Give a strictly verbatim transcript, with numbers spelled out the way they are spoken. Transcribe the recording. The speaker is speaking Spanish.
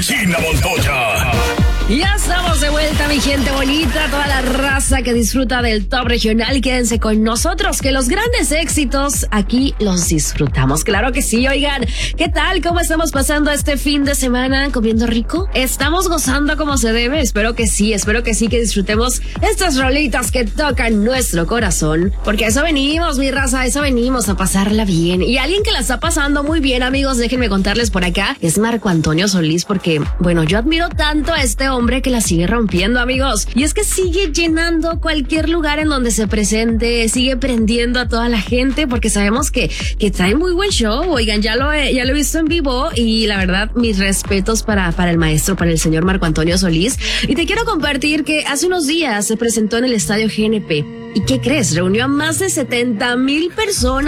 Gina Montoya. Ya estamos de vuelta, mi gente bonita, toda la raza que disfruta del top regional. Quédense con nosotros, que los grandes éxitos aquí los disfrutamos. Claro que sí, oigan, ¿qué tal? ¿Cómo estamos pasando este fin de semana? ¿Comiendo rico? ¿Estamos gozando como se debe? Espero que sí, espero que sí, que disfrutemos estas rolitas que tocan nuestro corazón. Porque a eso venimos, mi raza, a eso venimos, a pasarla bien. Y alguien que la está pasando muy bien, amigos, déjenme contarles por acá, es Marco Antonio Solís, porque, bueno, yo admiro tanto a este hombre que la sigue rompiendo, amigos. Y es que sigue llenando cualquier lugar en donde se presente, sigue prendiendo a toda la gente, porque sabemos que, que trae muy buen show. Oigan, ya lo he, ya lo he visto en vivo y la verdad, mis respetos para, para el maestro, para el señor Marco Antonio Solís. Y te quiero compartir que hace unos días se presentó en el estadio G N P. ¿Y qué crees? Reunió a más de setenta mil personas.